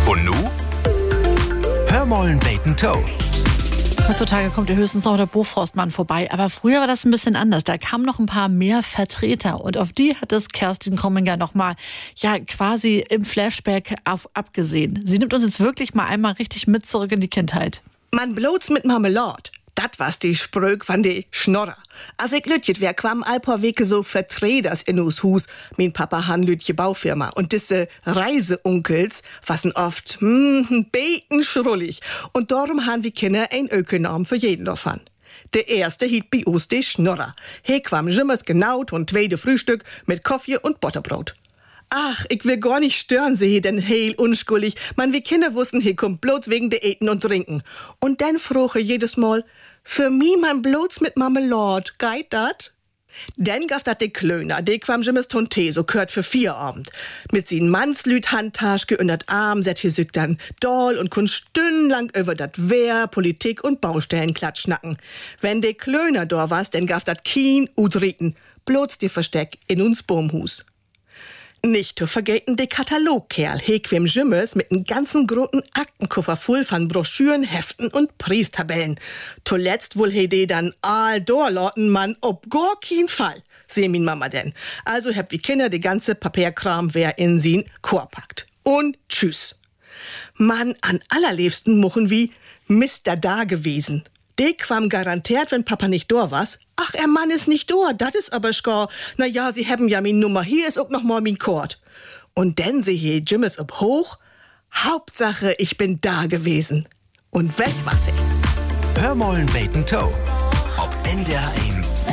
Und nu? Hör mollen Bacon Toe. Heutzutage kommt ja höchstens noch der Bofrostmann vorbei, aber früher war das ein bisschen anders. Da kamen noch ein paar mehr Vertreter und auf die hat es Kerstin Krumminger nochmal, quasi im Flashback abgesehen. Sie nimmt uns jetzt wirklich mal einmal richtig mit zurück in die Kindheit. Man bloß mit Marmelade. Dat was die Spröck van de Schnorrer. Als ich lütjet wär, kwam ein paar Wege so Vertreters in us Hus. Mein Papa han lütje Baufirma. Und diese Reiseunkels wasen oft, beten schrullig. Und darum han wir Kinder ein Ökonom für jeden davon. Der erste hielt bei uns die Schnorrer. He kwam jimmers genaut und zweite Frühstück mit Kaffee und Butterbrot. Ach, ich will gar nicht stören, sie denn heel unschuldig. Man, wie Kinder wussten, he kommt bloß wegen de Eten und Trinken. Und dann froche jedes Mal, für mi man bloß mit Marmelade, geht dat? Dann gab dat de Klöner, de kwam jimmes Tonte, so kört für 4 Abend. Mit sin Mannslüt Handtaschke und dat Arm set hier sück dann doll und kun stundenlang über dat Wehr, Politik und Baustellen klatschnacken. Wenn de Klöner da was, dann gab dat Kien udriten, bloß de Versteck in uns Baumhus. Nicht zu vergessen de Katalogkerl, hequem Jimmes mit einem ganzen großen Aktenkoffer voll von Broschüren, Heften und Priestabellen. Zuletzt wohl he de dann all dorloten, man ob gar kein Fall, seh min Mama denn. Also hab wie Kinder de ganze Papierkram wer in sin Chor packt. Und tschüss. Man, an allerliebsten mochen wie Mr. Da gewesen. De kwam garantiert, wenn Papa nicht da was. Ach, er Mann ist nicht da, dat is aber schgar. Na ja, sie haben ja min Nummer, hier ist auch noch mal min Kord. Und denn sie hier Jimmes ob hoch. Hauptsache, ich bin da gewesen. Und weg war sie. Hör mollen Bacon Toe. Ob NDR 1.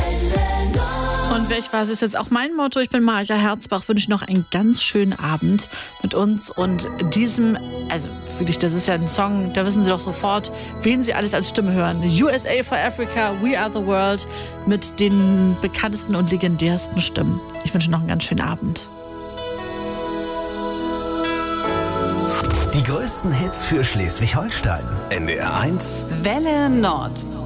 Und weg war es ist jetzt auch mein Motto. Ich bin Maja Herzbach, wünsche noch einen ganz schönen Abend mit uns und diesem, also wirklich, das ist ja ein Song, da wissen Sie doch sofort, wen Sie alles als Stimme hören. USA for Africa, We Are the World mit den bekanntesten und legendärsten Stimmen. Ich wünsche noch einen ganz schönen Abend. Die größten Hits für Schleswig-Holstein. NDR 1. Welle Nord.